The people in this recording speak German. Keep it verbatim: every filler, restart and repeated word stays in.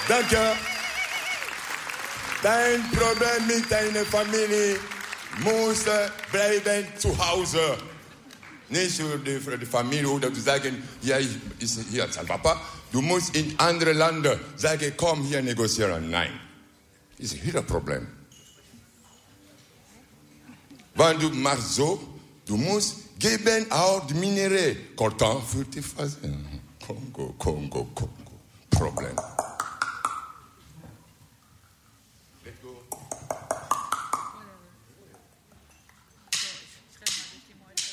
Danke. Dein Problem mit deiner Familie muss bleiben zu Hause. Nicht für die, für die Familie oder zu sagen, hier ist hier ist Papa. Du musst in andere Länder sagen, komm hier negozieren. Nein. Das ist hier ein Problem. Wenn du machst so, du musst geben auch die Minerais. Coltan für die Phase. Kongo, Kongo, Kongo. Problem.